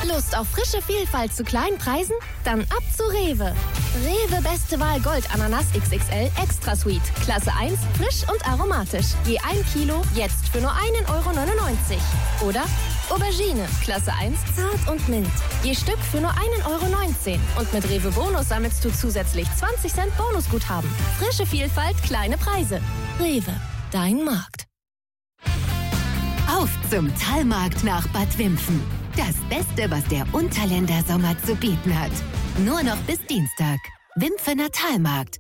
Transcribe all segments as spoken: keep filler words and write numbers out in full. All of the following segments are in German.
Lust auf frische Vielfalt zu kleinen Preisen? Dann ab zu Rewe. Rewe Beste Wahl Gold Ananas X X L Extra Sweet. Klasse eins, frisch und aromatisch. Je ein Kilo, jetzt für nur einen Euro neunundneunzig. Oder Aubergine, Klasse eins, zart und mild. Je Stück für nur einen Euro neunzehn. Und mit Rewe Bonus sammelst du zusätzlich zwanzig Cent Bonusguthaben. Frische Vielfalt, kleine Preise. Rewe, dein Markt. Auf zum Talmarkt nach Bad Wimpfen. Das Beste, was der Unterländer Sommer zu bieten hat. Nur noch bis Dienstag. Wimpfener Talmarkt.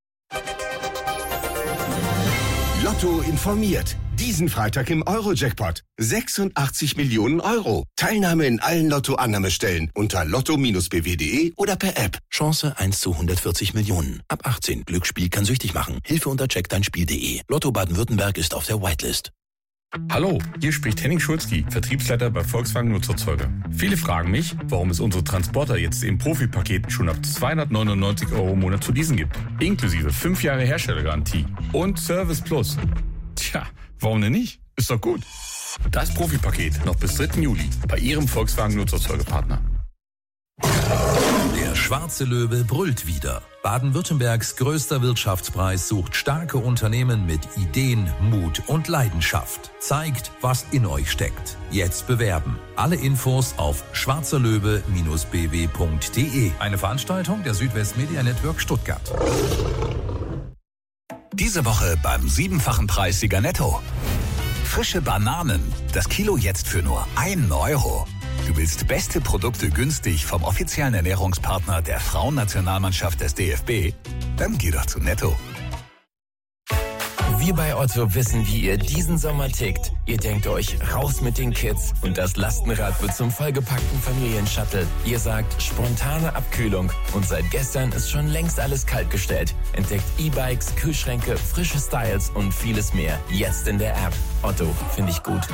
Lotto informiert. Diesen Freitag im Euro-Jackpot. sechsundachtzig Millionen Euro. Teilnahme in allen Lotto-Annahmestellen unter lotto Bindestrich b w punkt d e oder per App. Chance eins zu hundertvierzig Millionen. Ab achtzehn. Glücksspiel kann süchtig machen. Hilfe unter check dein Spiel punkt d e. Lotto Baden-Württemberg ist auf der Whitelist. Hallo, hier spricht Henning Schulzki, Vertriebsleiter bei Volkswagen Nutzerzeuger. Viele fragen mich, warum es unsere Transporter jetzt im Profipaket schon ab zweihundertneunundneunzig Euro im Monat zu leasen gibt. Inklusive fünf Jahre Herstellergarantie und Service Plus. Tja, warum denn nicht? Ist doch gut. Das Profipaket noch bis dritten Juli bei Ihrem Volkswagen Nutzerzeugerpartner. Der schwarze Löwe brüllt wieder. Baden-Württembergs größter Wirtschaftspreis sucht starke Unternehmen mit Ideen, Mut und Leidenschaft. Zeigt, was in euch steckt. Jetzt bewerben. Alle Infos auf schwarzerlöwe Bindestrich b w punkt d e. Eine Veranstaltung der Südwest Media Network Stuttgart. Diese Woche beim siebenfachen Preissieger Netto. Frische Bananen. Das Kilo jetzt für nur einen Euro. Du willst beste Produkte günstig vom offiziellen Ernährungspartner der Frauennationalmannschaft des D F B? Dann geh doch zu Netto. Wir bei Otto wissen, wie ihr diesen Sommer tickt. Ihr denkt euch, raus mit den Kids und das Lastenrad wird zum vollgepackten Familienshuttle. Ihr sagt, spontane Abkühlung und seit gestern ist schon längst alles kaltgestellt. Entdeckt E-Bikes, Kühlschränke, frische Styles und vieles mehr. Jetzt in der App. Otto, finde ich gut.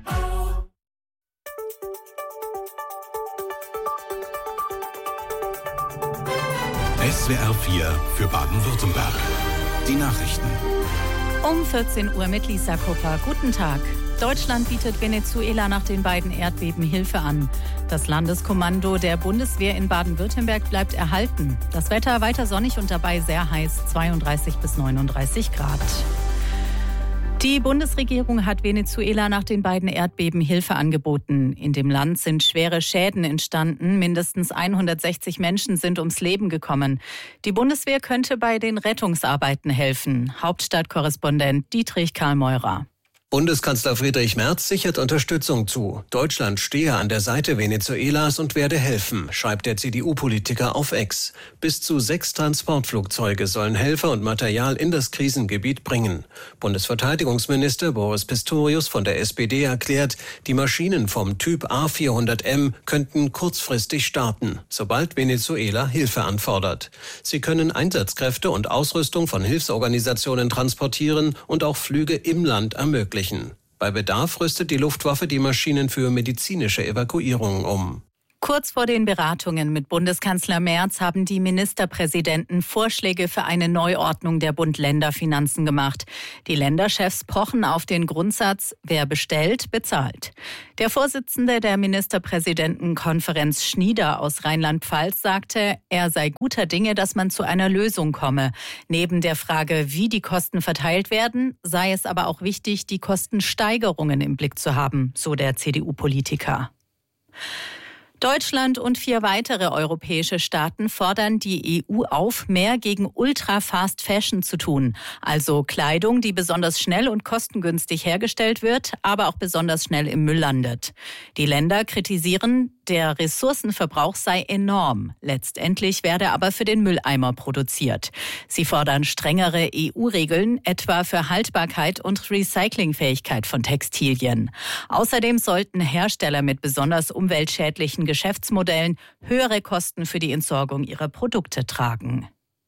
S W R vier für Baden-Württemberg. Die Nachrichten. Um vierzehn Uhr mit Lisa Kupper. Guten Tag. Deutschland bietet Venezuela nach den beiden Erdbeben Hilfe an. Das Landeskommando der Bundeswehr in Baden-Württemberg bleibt erhalten. Das Wetter weiter sonnig und dabei sehr heiß, zweiunddreißig bis neununddreißig Grad. Die Bundesregierung hat Venezuela nach den beiden Erdbeben Hilfe angeboten. In dem Land sind schwere Schäden entstanden. Mindestens hundertsechzig Menschen sind ums Leben gekommen. Die Bundeswehr könnte bei den Rettungsarbeiten helfen. Hauptstadtkorrespondent Dietrich Karl Meurer. Bundeskanzler Friedrich Merz sichert Unterstützung zu. Deutschland stehe an der Seite Venezuelas und werde helfen, schreibt der C D U-Politiker auf X. Bis zu sechs Transportflugzeuge sollen Helfer und Material in das Krisengebiet bringen. Bundesverteidigungsminister Boris Pistorius von der S P D erklärt, die Maschinen vom Typ A vierhundert M könnten kurzfristig starten, sobald Venezuela Hilfe anfordert. Sie können Einsatzkräfte und Ausrüstung von Hilfsorganisationen transportieren und auch Flüge im Land ermöglichen. Bei Bedarf rüstet die Luftwaffe die Maschinen für medizinische Evakuierungen um. Kurz vor den Beratungen mit Bundeskanzler Merz haben die Ministerpräsidenten Vorschläge für eine Neuordnung der Bund-Länder-Finanzen gemacht. Die Länderchefs pochen auf den Grundsatz, wer bestellt, bezahlt. Der Vorsitzende der Ministerpräsidentenkonferenz Schnieder aus Rheinland-Pfalz sagte, er sei guter Dinge, dass man zu einer Lösung komme. Neben der Frage, wie die Kosten verteilt werden, sei es aber auch wichtig, die Kostensteigerungen im Blick zu haben, so der C D U-Politiker. Deutschland und vier weitere europäische Staaten fordern die E U auf, mehr gegen Ultra-Fast Fashion zu tun. Also Kleidung, die besonders schnell und kostengünstig hergestellt wird, aber auch besonders schnell im Müll landet. Die Länder kritisieren, der Ressourcenverbrauch sei enorm. Letztendlich werde aber für den Mülleimer produziert. Sie fordern strengere E U-Regeln, etwa für Haltbarkeit und Recyclingfähigkeit von Textilien. Außerdem sollten Hersteller mit besonders umweltschädlichen Geschäftsmodellen höhere Kosten für die Entsorgung ihrer Produkte tragen.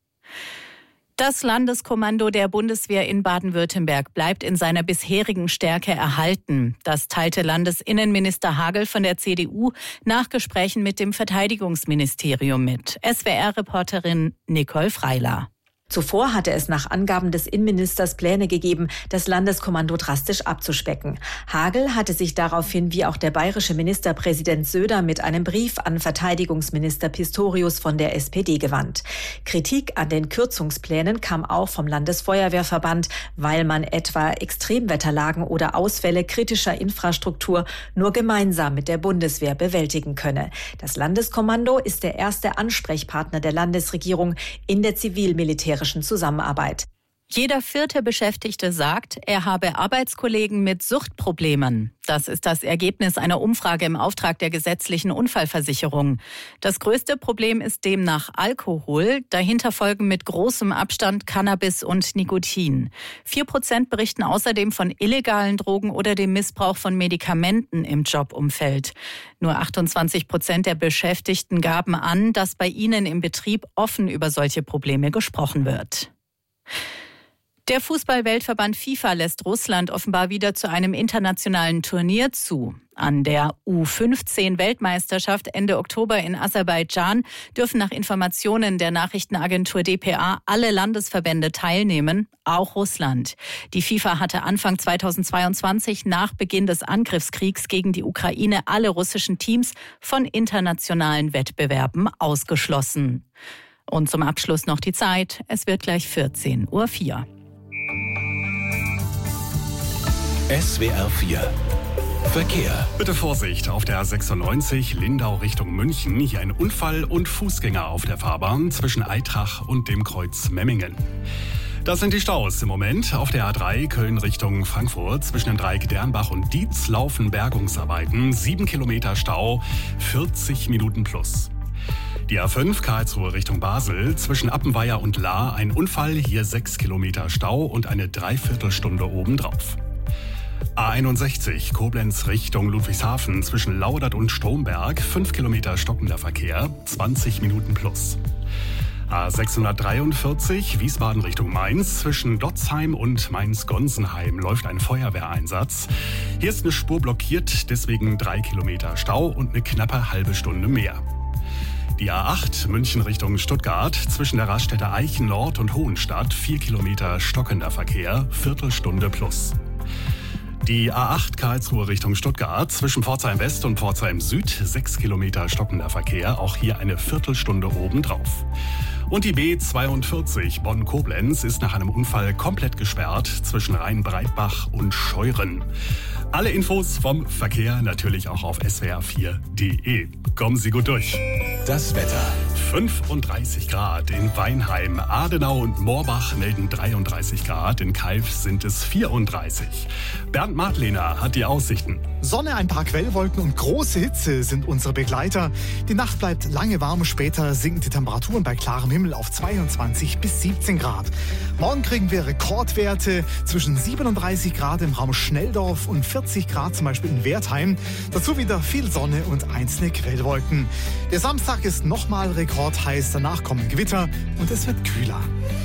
Das Landeskommando der Bundeswehr in Baden-Württemberg bleibt in seiner bisherigen Stärke erhalten. Das teilte Landesinnenminister Hagel von der C D U nach Gesprächen mit dem Verteidigungsministerium mit. S W R-Reporterin Nicole Freiler. Zuvor hatte es nach Angaben des Innenministers Pläne gegeben, das Landeskommando drastisch abzuspecken. Hagel hatte sich daraufhin, wie auch der bayerische Ministerpräsident Söder, mit einem Brief an Verteidigungsminister Pistorius von der S P D gewandt. Kritik an den Kürzungsplänen kam auch vom Landesfeuerwehrverband, weil man etwa Extremwetterlagen oder Ausfälle kritischer Infrastruktur nur gemeinsam mit der Bundeswehr bewältigen könne. Das Landeskommando ist der erste Ansprechpartner der Landesregierung in der zivil-militärischen Zusammenarbeit. Jeder vierte Beschäftigte sagt, er habe Arbeitskollegen mit Suchtproblemen. Das ist das Ergebnis einer Umfrage im Auftrag der gesetzlichen Unfallversicherung. Das größte Problem ist demnach Alkohol. Dahinter folgen mit großem Abstand Cannabis und Nikotin. Vier Prozent berichten außerdem von illegalen Drogen oder dem Missbrauch von Medikamenten im Jobumfeld. Nur achtundzwanzig Prozent der Beschäftigten gaben an, dass bei ihnen im Betrieb offen über solche Probleme gesprochen wird. Der Fußball-Weltverband FIFA lässt Russland offenbar wieder zu einem internationalen Turnier zu. An der U fünfzehn Weltmeisterschaft Ende Oktober in Aserbaidschan dürfen nach Informationen der Nachrichtenagentur D P A alle Landesverbände teilnehmen, auch Russland. Die FIFA hatte Anfang zweitausendzweiundzwanzig nach Beginn des Angriffskriegs gegen die Ukraine alle russischen Teams von internationalen Wettbewerben ausgeschlossen. Und zum Abschluss noch die Zeit. Es wird gleich vierzehn Uhr vier. S W R vier Verkehr. Bitte Vorsicht auf der A sechsundneunzig Lindau Richtung München. Hier ein Unfall und Fußgänger auf der Fahrbahn zwischen Aitrach und dem Kreuz Memmingen. Das sind die Staus im Moment. Auf der A drei Köln Richtung Frankfurt zwischen dem Dreieck Dernbach und Dietz laufen Bergungsarbeiten. Sieben Kilometer Stau, vierzig Minuten plus. Die A fünf Karlsruhe Richtung Basel zwischen Appenweier und Lahr ein Unfall, hier sechs Kilometer Stau und eine Dreiviertelstunde obendrauf. A einundsechzig Koblenz Richtung Ludwigshafen zwischen Laudert und Stromberg, fünf Kilometer stockender Verkehr, zwanzig Minuten plus. A sechshundertdreiundvierzig Wiesbaden Richtung Mainz zwischen Dotzheim und Mainz-Gonsenheim läuft ein Feuerwehreinsatz. Hier ist eine Spur blockiert, deswegen drei Kilometer Stau und eine knappe halbe Stunde mehr. Die A acht München Richtung Stuttgart zwischen der Raststätte Eichen Nord und Hohenstadt, vier Kilometer stockender Verkehr, Viertelstunde plus. Die A acht Karlsruhe Richtung Stuttgart zwischen Pforzheim West und Pforzheim Süd, sechs Kilometer stockender Verkehr, auch hier eine Viertelstunde obendrauf. Und die B zweiundvierzig Bonn-Koblenz ist nach einem Unfall komplett gesperrt zwischen Rhein-Breitbach und Scheuren. Alle Infos vom Verkehr natürlich auch auf S W R vier Punkt de. Kommen Sie gut durch. Das Wetter. fünfunddreißig Grad in Weinheim, Adenau und Moorbach melden dreiunddreißig Grad, in Calw sind es vierunddreißig. Bernd Martlehner hat die Aussichten. Sonne, ein paar Quellwolken und große Hitze sind unsere Begleiter. Die Nacht bleibt lange warm, später sinken die Temperaturen bei klarem Himmel auf zweiundzwanzig bis siebzehn Grad. Morgen kriegen wir Rekordwerte zwischen siebenunddreißig Grad im Raum Schnelldorf und vierzig Grad zum Beispiel in Wertheim. Dazu wieder viel Sonne und einzelne Quellwolken. Der Samstag ist nochmal rekordheiß, danach kommen Gewitter und es wird kühler.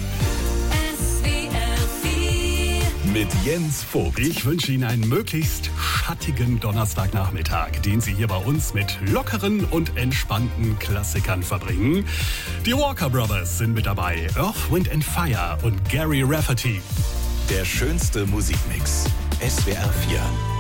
Mit Jens Vogt. Ich wünsche Ihnen einen möglichst schattigen Donnerstagnachmittag, den Sie hier bei uns mit lockeren und entspannten Klassikern verbringen. Die Walker Brothers sind mit dabei, Earth, Wind and Fire und Gary Rafferty. Der schönste Musikmix. S W R vier.